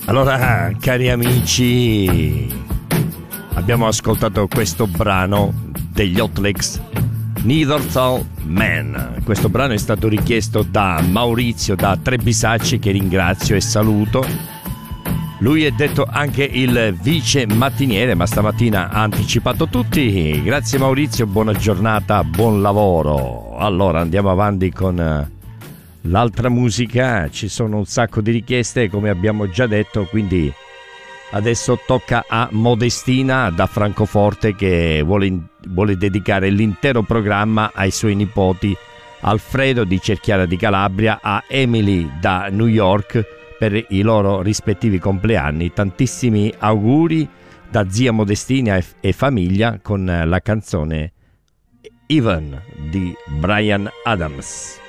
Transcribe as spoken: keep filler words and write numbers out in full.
Allora, cari amici, abbiamo ascoltato questo brano degli Hot Licks, Neanderthal Man. Questo brano è stato richiesto da Maurizio da Trebisacci, che ringrazio e saluto. Lui è detto anche il vice mattiniere, ma stamattina ha anticipato tutti. Grazie Maurizio, buona giornata, buon lavoro. Allora andiamo avanti con l'altra musica. Ci sono un sacco di richieste, come abbiamo già detto, quindi adesso tocca a Modestina da Francoforte, che vuole, vuole dedicare l'intero programma ai suoi nipoti Alfredo di Cerchiara di Calabria, a Emily da New York per i loro rispettivi compleanni. Tantissimi auguri da zia Modestina e, e famiglia con la canzone Even di Bryan Adams.